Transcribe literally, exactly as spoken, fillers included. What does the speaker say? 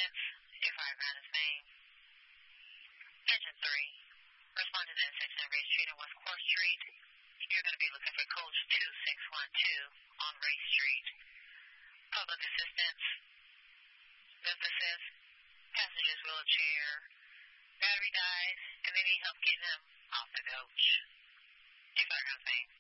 assistance, two five Grand is main. Engine three, respond to the intersection of Ray Street and West Court Street. You're going to be looking for coach two six one two on Ray Street. Public assistance, emphasis, passenger's wheelchair, battery dies, and they need help getting them off the coach. two five Grand is main.